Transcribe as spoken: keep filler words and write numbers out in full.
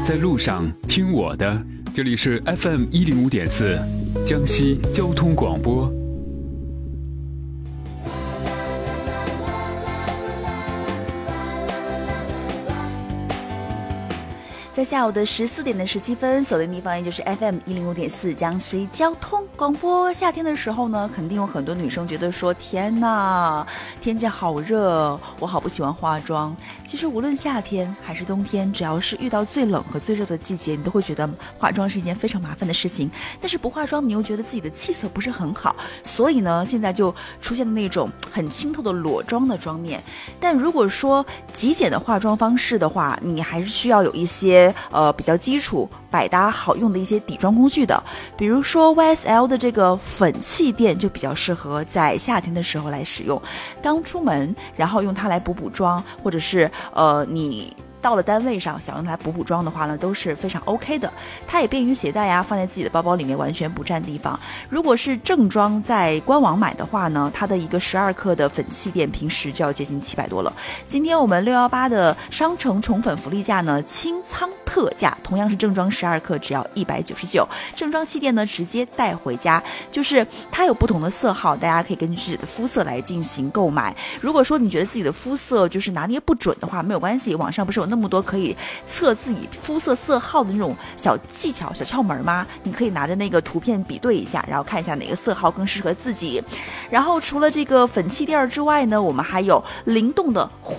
在路上听我的，这里是 F M 一零五点四江西交通广播。 在下午的十四点的十七分，锁定地方也就是 F M 一零五点四江西交通广播。夏天的时候呢，肯定有很多女生觉得说，天哪，天气好热，我好不喜欢化妆。其实无论夏天还是冬天，只要是遇到最冷和最热的季节，你都会觉得化妆是一件非常麻烦的事情。但是不化妆，你又觉得自己的气色不是很好，所以呢，现在就出现了那种很清透的裸妆的妆面。但如果说极简的化妆方式的话，你还是需要有一些呃比较基础百搭好用的一些底妆工具的，比如说 Y S L 的这个粉气垫就比较适合在夏天的时候来使用，刚出门然后用它来补补妆，或者是呃你到了单位上想用它补补妆的话呢，都是非常 OK 的。它也便于携带呀，放在自己的包包里面完全不占地方。如果是正装在官网买的话呢，它的一个十二克的粉气垫平时就要接近七百多了。今天我们六一八的商城宠粉福利价呢，清仓特价，同样是正装十二克只要一百九十九，正装气垫呢直接带回家。就是它有不同的色号，大家可以根据自己的肤色来进行购买。如果说你觉得自己的肤色就是拿捏不准的话，没有关系，网上不是有那么多可以测自己肤色色号的那种小技巧小窍门吗？你可以拿着那个图片比对一下，然后看一下哪个色号更适合自己。然后除了这个粉气垫之外呢，我们还有灵动的